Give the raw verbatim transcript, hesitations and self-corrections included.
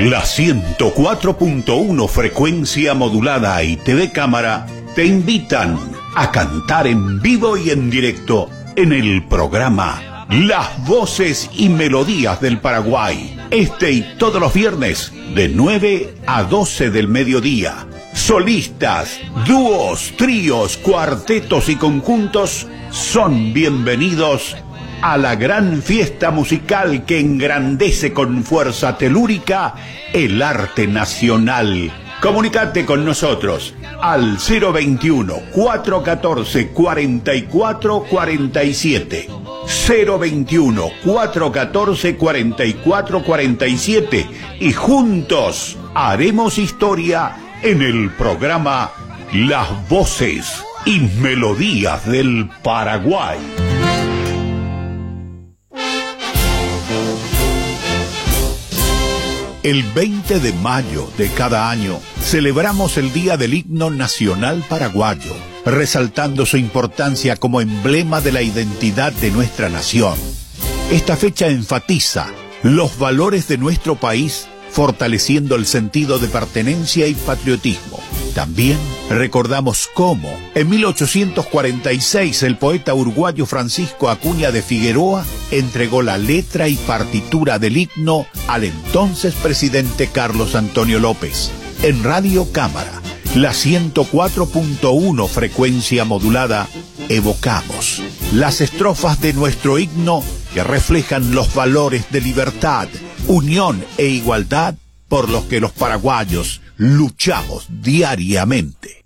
La ciento cuatro punto uno frecuencia modulada y T V Cámara te invitan a cantar en vivo y en directo en el programa Las Voces y Melodías del Paraguay. Este y todos los viernes de nueve a doce del mediodía. Solistas, dúos, tríos, cuartetos y conjuntos son bienvenidos a la gran fiesta musical que engrandece con fuerza telúrica el arte nacional. Comunicate con nosotros al cero veintiuno, cuatrocientos catorce, cuarenta y cuatro cuarenta y siete. cero veintiuno, cuatrocientos catorce, cuarenta y cuatro cuarenta y siete y juntos haremos historia en el programa Las Voces y Melodías del Paraguay. El veinte de mayo de cada año celebramos el Día del Himno Nacional Paraguayo, resaltando su importancia como emblema de la identidad de nuestra nación. Esta fecha enfatiza los valores de nuestro país, fortaleciendo el sentido de pertenencia y patriotismo. También recordamos cómo, en mil ochocientos cuarenta y seis, el poeta uruguayo Francisco Acuña de Figueroa entregó la letra y partitura del himno al entonces presidente Carlos Antonio López. En Radio Cámara, la ciento cuatro punto uno frecuencia modulada, evocamos las estrofas de nuestro himno que reflejan los valores de libertad, unión e igualdad por los que los paraguayos luchamos diariamente.